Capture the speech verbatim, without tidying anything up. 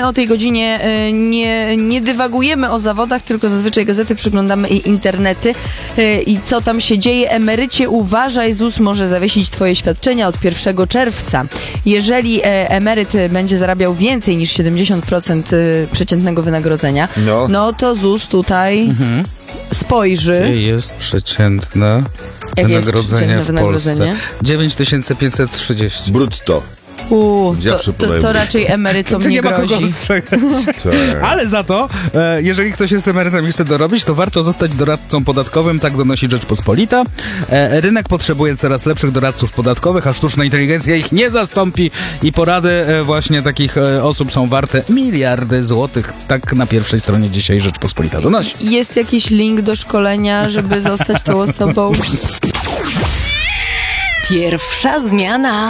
my o tej godzinie y, nie, nie dywagujemy o zawodach, tylko zazwyczaj gazety przeglądamy i internety y, i co tam się dzieje. Emerycie, uważaj, ZUS może zawiesić twoje świadczenia od pierwszego czerwca. Jeżeli e, emeryt będzie zarabiał więcej niż siedemdziesiąt procent y, przeciętnego wynagrodzenia, No. no to ZUS tutaj Mhm. spojrzy. Gdzie jest przeciętne Jakie jest wynagrodzenie przeciętne w wynagrodzenie? Polsce? dziewięć tysięcy pięćset trzydzieści. Brutto. U, Zawsze to, to, podaję to brzuch. raczej emerytom To nie nie ma kogo grozi. ostrzegać. Tak. Ale za to, e, jeżeli ktoś jest emerytem i chce dorobić, to warto zostać doradcą podatkowym, tak donosi Rzeczpospolita. E, rynek potrzebuje coraz lepszych doradców podatkowych, a sztuczna inteligencja ich nie zastąpi i porady e, właśnie takich e, osób są warte miliardy złotych. Tak na pierwszej stronie dzisiaj Rzeczpospolita donosi. Jest jakiś link do szkolenia, żeby zostać tą osobą? Pierwsza zmiana.